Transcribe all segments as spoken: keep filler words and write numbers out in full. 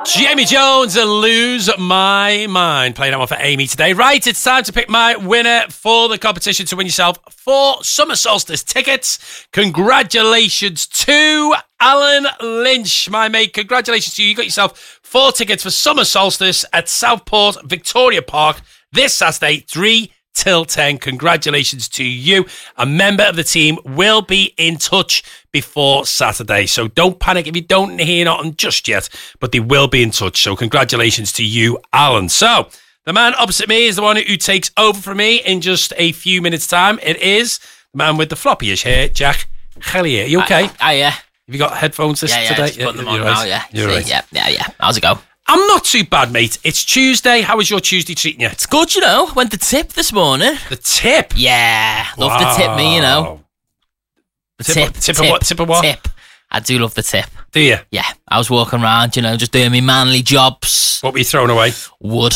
Jamie Jones and Lose My Mind. Playing that one for Amy today. Right, it's time to pick my winner for the competition to win yourself four Summer Solstice tickets. Congratulations to Alan Lynch, my mate. Congratulations to you. You got yourself four tickets for Summer Solstice at Southport Victoria Park this Saturday, three till ten. Congratulations to you. A member of the team will be in touch before Saturday, so don't panic if you don't hear nothing just yet, but they will be in touch. So congratulations to you, Alan. So the man opposite me is the one who takes over from me in just a few minutes' time. It is the man with the floppyish hair, Jack Hellier. Are you okay? Ah, yeah. Have you got headphones this yeah, yeah, today? just putting yeah, them on right. now, yeah. You're See, right. Yeah, yeah, yeah. How's it go? I'm not too bad, mate. It's Tuesday. How was your Tuesday treating you? It's good, you know. Went to tip this morning. The tip? Yeah. Love wow. the tip, me, you know. The tip. Tip. Tip, tip of what? Tip of what? Tip. I do love the tip. Do you? Yeah. I was walking around, you know, just doing my manly jobs. What were you throwing away? Wood.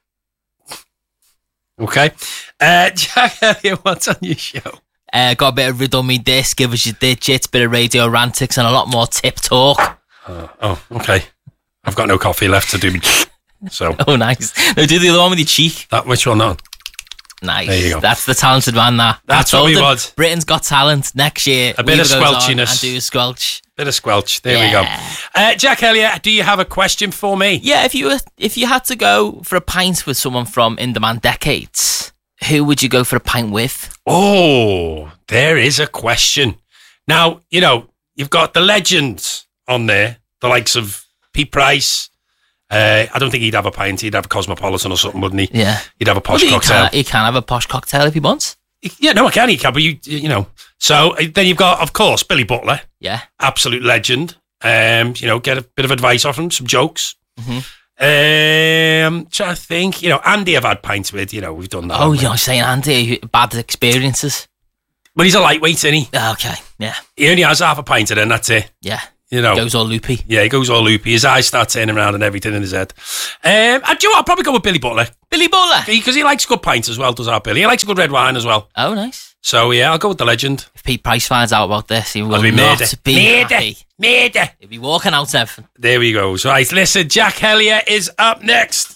Okay. Uh, Jack Hellier, what's on your show? Uh, got a bit of Riddle Me This, Give Us Your Digits, bit of Radio Rantics, and a lot more tip talk. Uh, oh, okay. I've got no coffee left to do. So. Oh, nice. No, do the other one with your cheek. That which one on? Nice. There you go. That's the talented man, that. That's I what told we him, want. Britain's Got Talent next year. A bit of Weaver goes on squelchiness. And do a squelch. Bit of squelch. There Yeah. we go. Uh, Jack Hellier, do you have a question for me? Yeah, if you were, if you had to go for a pint with someone from In Demand Decades, who would you go for a pint with? Oh, there is a question. Now, you know, you've got the legends on there, the likes of Pete Price. Uh, I don't think he'd have a pint. He'd have a Cosmopolitan or something, wouldn't he? Yeah. He'd have a posh Well, he cocktail. Can, he can have a posh cocktail if he wants. Yeah, no, I can. He can, but you, you know. So uh, then you've got, of course, Billy Butler. Yeah. Absolute legend. Um, you know, get a bit of advice off him, some jokes. Mm-hmm. Um, trying to think, you know, Andy I've had pints with, you know, we've done that. Oh, you're saying Andy, bad experiences? But he's a lightweight, isn't he? Okay, yeah. He only has half a pint and then that's it. Yeah. You know. Goes all loopy. Yeah, he goes all loopy. His eyes start turning around and everything in his head. Um, and do you know what? I'll probably go with Billy Butler. Billy Butler? Because he, he likes good pints as well, does our Billy. He likes a good red wine as well. Oh, nice. So, yeah, I'll go with the legend. If Pete Price finds out about this, he will I'll be not murder. be Murder. happy. Murder. He'll be walking out of. There we go. Right, listen, Jack Hellier is up next.